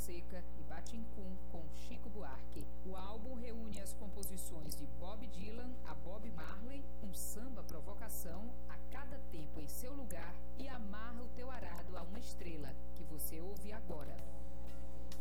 Fonseca e Batincum com Chico Buarque. O álbum reúne as composições de Bob Dylan a Bob Marley